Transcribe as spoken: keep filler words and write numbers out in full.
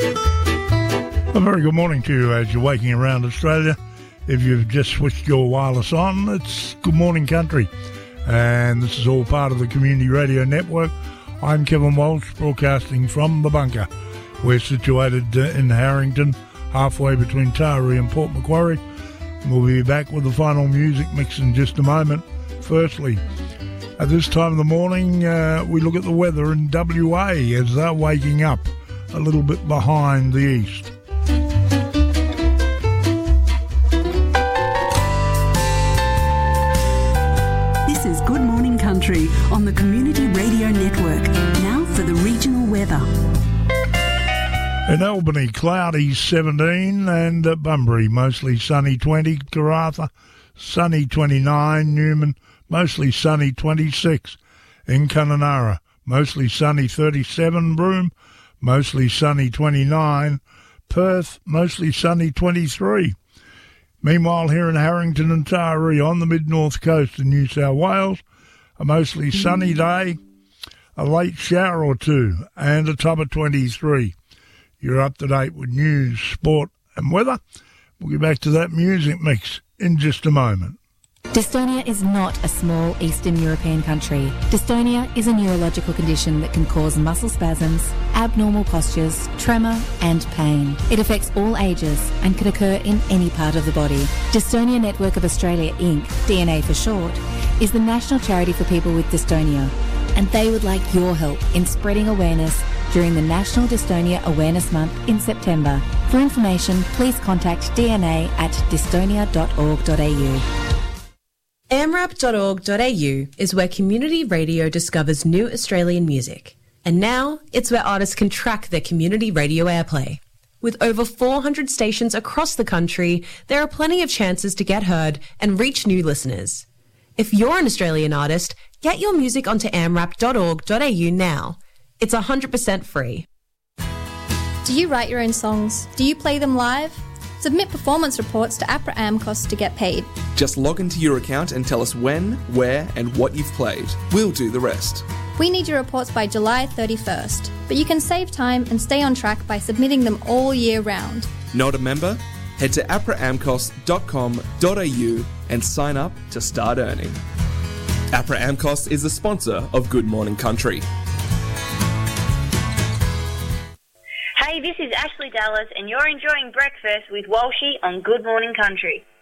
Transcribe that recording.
A very good morning to you as you're waking around Australia. If you've just switched your wireless on, it's Good Morning Country. And this is all part of the Community Radio Network. I'm Kevin Walsh, broadcasting from the bunker. We're situated in Harrington, halfway between Taree and Port Macquarie. We'll be back with the final music mix in just a moment. Firstly, at this time of the morning, uh, we look at the weather in W A as they're waking up a little bit behind the east. This is Good Morning Country on the Community Radio Network. Now for the regional weather. In Albany, cloudy seventeen, and at Bunbury, mostly sunny twenty. Karratha, sunny twenty-nine. Newman, mostly sunny twenty-six. In Kununurra, mostly sunny thirty-seven. Broome, mostly sunny twenty-nine. Perth, mostly sunny twenty-three. Meanwhile, here in Harrington and Taree on the mid-north coast of New South Wales, a mostly sunny day, a late shower or two, and a top of twenty-three. You're up to date with news, sport and weather. We'll get back to that music mix in just a moment. Dystonia is not a small Eastern European country. Dystonia is a neurological condition that can cause muscle spasms, abnormal postures, tremor and pain. It affects all ages and can occur in any part of the body. Dystonia Network of Australia Incorporated, D N A for short, is the national charity for people with dystonia, and they would like your help in spreading awareness during the National Dystonia Awareness Month in September. For information, please contact D N A at dystonia dot org dot a u. A M R A P dot org dot a u is where community radio discovers new Australian music. And now, it's where artists can track their community radio airplay. With over four hundred stations across the country, there are plenty of chances to get heard and reach new listeners. If you're an Australian artist, get your music onto A M R A P dot org dot a u now. It's one hundred percent free. Do you write your own songs? Do you play them live? Submit performance reports to APRA AMCOS to get paid. Just log into your account and tell us when, where and what you've played. We'll do the rest. We need your reports by July thirty-first, but you can save time and stay on track by submitting them all year round. Not a member? Head to apra amcos dot com dot a u and sign up to start earning. APRA AMCOS is the sponsor of Good Morning Country. Hey, this is Ashley Dallas and you're enjoying breakfast with Walshy on Good Morning Country.